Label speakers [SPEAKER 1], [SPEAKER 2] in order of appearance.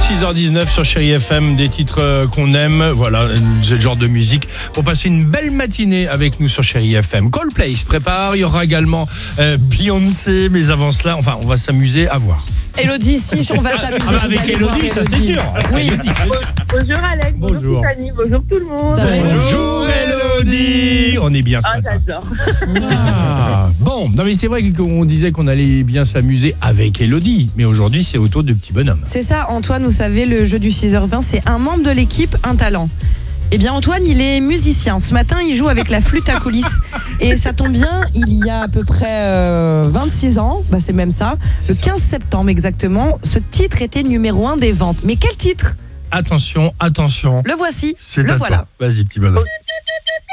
[SPEAKER 1] 6h19 sur Chérie FM, des titres qu'on aime. Voilà, c'est le genre de musique pour passer une belle matinée avec nous sur Chérie FM. Coldplay se prépare, il y aura également Beyoncé, mais avant cela, enfin, on va s'amuser à voir.
[SPEAKER 2] Elodie, si on va s'amuser.
[SPEAKER 1] Ah bah avec Elodie, ça c'est sûr.
[SPEAKER 2] Oui.
[SPEAKER 3] Bonjour Alex, bonjour Tiffany, bonjour tout le monde.
[SPEAKER 2] Ça va,
[SPEAKER 1] Bonjour Elodie. On est bien ce matin.
[SPEAKER 3] J'adore.
[SPEAKER 1] Bon, non mais c'est vrai qu'on disait qu'on allait bien s'amuser avec Elodie, mais aujourd'hui c'est au tour de Petit Bonhomme.
[SPEAKER 2] C'est ça, Antoine, vous savez, le jeu du 6h20, c'est un membre de l'équipe, un talent. Eh bien Antoine, il est musicien. Ce matin, il joue avec la flûte à coulisses. Et ça tombe bien, il y a à peu près 26 ans, bah c'est même ça, le 15 septembre exactement, ce titre était numéro 1 des ventes. Mais quel titre ?
[SPEAKER 1] Attention, attention.
[SPEAKER 2] Le voici,
[SPEAKER 1] C'est
[SPEAKER 2] le
[SPEAKER 1] à
[SPEAKER 2] voilà.
[SPEAKER 1] toi. Vas-y Petit Bonhomme.